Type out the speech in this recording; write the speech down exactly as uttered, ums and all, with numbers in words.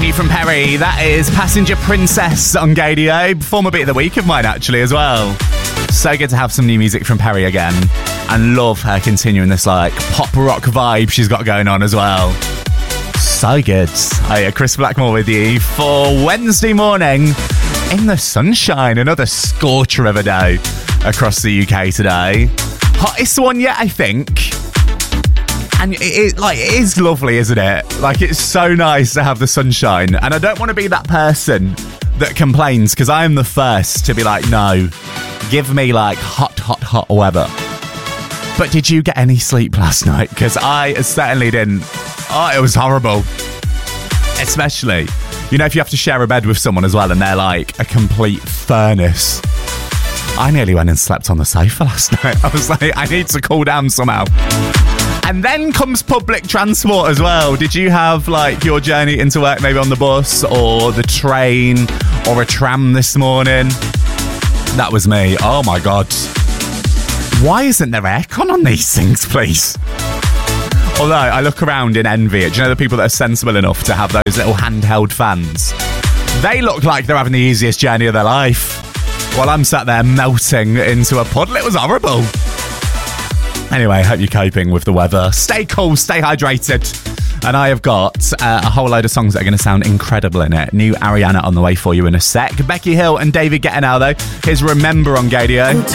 new from Perry. That is Passenger Princess on Gadio. Former beat of the week of mine, actually, as well. So good to have some new music from Perry again. And love her continuing this, like, pop rock vibe she's got going on as well. So good. Hey, Chris Blackmore with you for Wednesday morning in the sunshine. Another scorcher of a day across the U K today. Hottest one yet, I think. And it is, like, it is lovely, isn't it? Like, it's so nice to have the sunshine. And I don't want to be that person that complains, because I am the first to be like, no, give me, like, hot, hot, hot weather. But did you get any sleep last night? Because I certainly didn't. Oh, it was horrible. Especially, you know, if you have to share a bed with someone as well and they're like a complete furnace. I nearly went and slept on the sofa last night. I was like, I need to cool down somehow. And then comes public transport as well. Did you have, like, your journey into work maybe on the bus or the train or a tram this morning? That was me. Oh, my God. Why isn't there aircon on these things, please? Although, I look around in envy. Do you know the people that are sensible enough to have those little handheld fans? They look like they're having the easiest journey of their life. While I'm sat there melting into a puddle. It was horrible. Anyway, I hope you're coping with the weather. Stay cool, stay hydrated. And I have got uh, a whole load of songs that are going to sound incredible in it. New Ariana on the way for you in a sec. Becky Hill and David Guetta now, though. Here's Remember on Gadio.